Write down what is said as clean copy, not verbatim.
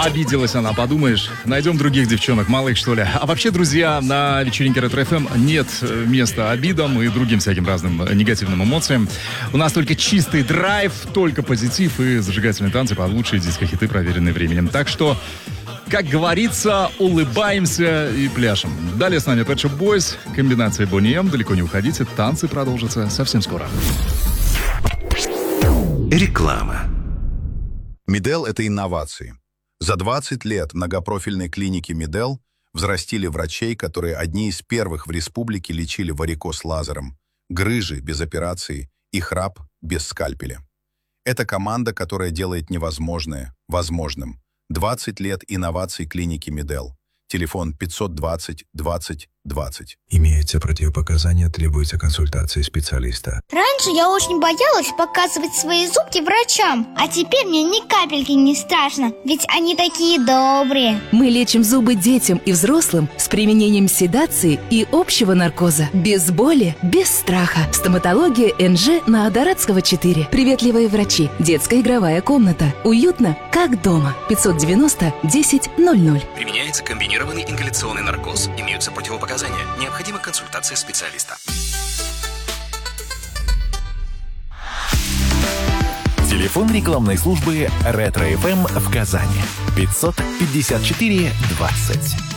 Обиделась она, подумаешь. Найдем других девчонок, малых, что ли. А вообще, друзья, на вечеринке Ретро-ФМ нет места обидам и другим всяким разным негативным эмоциям. У нас только чистый драйв, только позитив и зажигательные танцы под лучшие диско-хиты, проверенные временем. Так что, как говорится, улыбаемся и пляшем. Далее с нами Pet Shop Boys, комбинация Boney M. Далеко не уходите, танцы продолжатся совсем скоро. Реклама. Медел – это инновации. За 20 лет многопрофильной клиники Медел взрастили врачей, которые одни из первых в республике лечили варикоз лазером, грыжи без операции и храп без скальпеля. Это команда, которая делает невозможное возможным. 20 лет инноваций клиники Медел. Телефон 520 20 20. Имеются противопоказания, требуется консультация специалиста. Раньше я очень боялась показывать свои зубки врачам, а теперь мне ни капельки не страшно, ведь они такие добрые. Мы лечим зубы детям и взрослым с применением седации и общего наркоза. Без боли, без страха. Стоматология НЖ на Адаратского 4. Приветливые врачи. Детская игровая комната. Уютно, как дома. 590 10 00. Применяется комбинированный ингаляционный наркоз. Имеются противопоказания. Необходима консультация специалиста. Телефон рекламной службы Ретро-ФМ в Казани. 554 20.